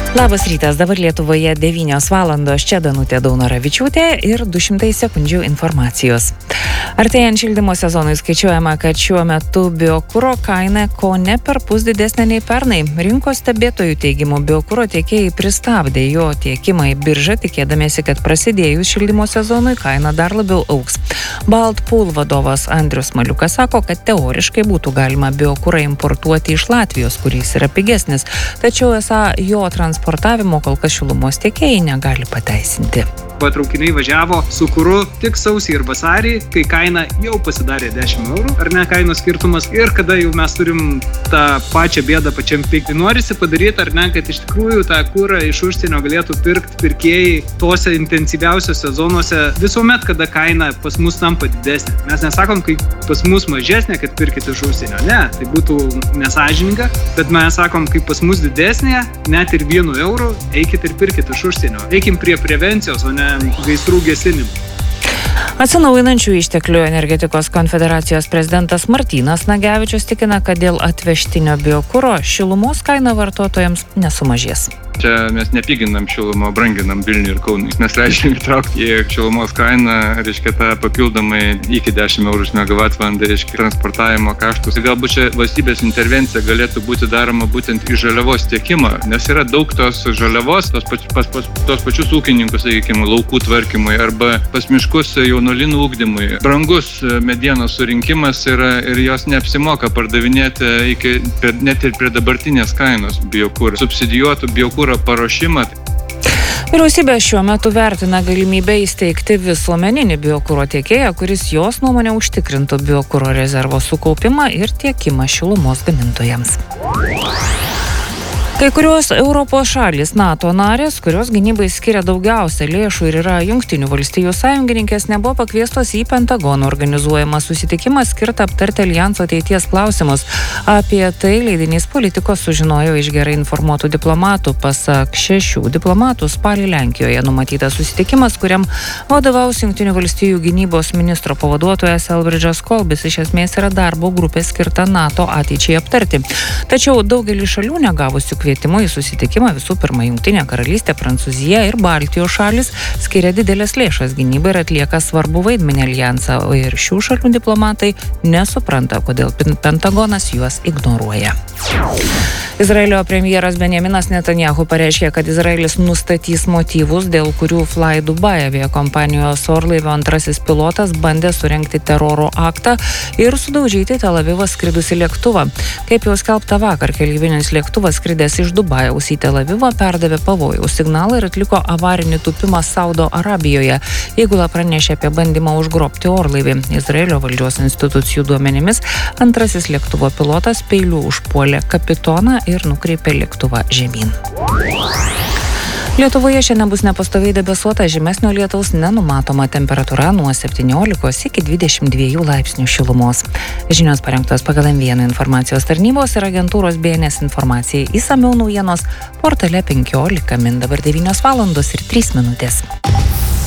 Labas rytas, dabar Lietuvoje 9 valandos, čia Danutė Daunoravičiūtė ir 200 sekundžių informacijos. Artėjant šildymo sezonui skaičiuojama, kad šiuo metu biokuro kaina kone perpus didesnė nei pernai. Rinkos stebėtojų teigimu biokuro tiekėjai pristabdė jo tiekimą į biržą, tikėdamiesi, kad prasidėjus šildymo sezonui kaina dar labiau augs. Baltpool vadovas Andrius Maliukas sako, kad teoriškai būtų galima biokurą importuoti iš Latvijos, kuris yra pigesnis, tačiau esą jo transportavimo kol kas šilumos tiekėjai negali pateisinti. Traukiniai važiavo su kuru tik sausį ir vasarį, kai kaina jau pasidarė 10 eurų, ar ne, kainos skirtumas, ir kada jau mes turim tą pačią bėdą pačiam pikti. Norisi padaryti, ar ne, kad iš tikrųjų tą kurą iš užsienio galėtų pirkti pirkėjai tose intensyviausiose zonuose visuomet, kada kaina pas mus tampa didesnė. Mes nesakom, kai pas mus mažesnė, kad pirkite iš užsienio. Ne, tai būtų nesąžininga, bet mes sakom, kai pas mus didesnė, net ir 1 eurų, eikite ir pirkite iš užsienio. Eikim prie prevencijos, o ne gaisrų gesinimų. Atsinaujinančių išteklių energetikos konfederacijos prezidentas Martynas Nagevičius tikina, kad dėl atvežtinio biokuro šilumos kaina vartotojams nesumažės. Čia mes nepiginam šilumą, branginam Vilnių ir Kaunui. Mes leidžiam įtraukti į šilumos kainą, reiškia, tą papildomai iki 10 eurų už megavatvalandę, reiškia, transportavimo kaštus. Galbūt čia valstybės intervencija galėtų būti daroma būtent į žaliavos tiekimą, nes yra daug tos žaliavos, tos pačius ūkininkus, sakykime, laukų tvarkymui arba pas miškus jaunuolynų ugdymui. Brangus medienos surinkimas yra ir jos neapsimoka pardavinėti net ir prie dabartinės kainos biokurą. Subsidijuotų biokuro paruošimą. Vyriausybė šiuo metu vertina galimybę įsteigti visuomeninį biokuro tiekėją, kuris jos nuomonė užtikrintų biokuro rezervo sukaupimą ir tiekimą šilumos gamintojams. Kai kurios Europos šalys NATO narės, kurios gynybai skiria daugiausia lėšų ir yra Jungtinių valstijų sąjungininkės, nebuvo pakviestos į Pentagono organizuojamą susitikimą skirtą aptarti aljanso ateities klausimus. Apie tai leidinys Politikos sužinojo iš gerai informuotų diplomatų. Pasak 6 diplomatų, spalį Lenkijoje numatytas susitikimas, kuriam vadovaus Jungtinių valstijų gynybos ministro pavaduotojas Elbridžas Kolbis, iš esmės yra darbo grupė skirta NATO ateičiai aptarti. Tačiau daugelis šalių negavusių kvietimų į susitikimą, visų pirma, Jungtinė karalystė, Prancūzija ir Baltijos šalis skiria didelės lėšas gynybai ir atlieka svarbų vaidmenį aljansą, o ir šių šalių diplomatai nesupranta, kodėl Pentagonas juos ignoruoja. Izraelio premjeras Benjaminas Netanyahu pareiškė, kad Izraelis nustatys motyvus, dėl kurių Fly Dubai aviakompanijos orlaivio antrasis pilotas bandė surengti teroro aktą ir sudaužyti Tel Avivą skridusį lėktuvą. Kaip jau skelbta vakar, keleivinis lėktuvas skridęs iš Dubajaus į Tel Avivą perdavė pavojaus signalą ir atliko avarinį tūpimą Saudo Arabijoje. Įgula pranešė apie bandymą užgrobti orlaivį. Izraelio valdžios institucijų duomenimis antrasis lėktuvo pilotas peiliu užpuolė kapitoną ir nukreipė lėktuvą žemyn. Lietuvoje šiandien bus nepastoviai debesuota, žymesnio lietaus nenumatoma, temperatūra nuo 17 iki 22 laipsnių šilumos. Žinios parengtos pagal M1 informacijos tarnybos ir agentūros BNS informacijai. Išsamiau naujienos portale 15 min, dabar 9 valandos ir 3 minutės.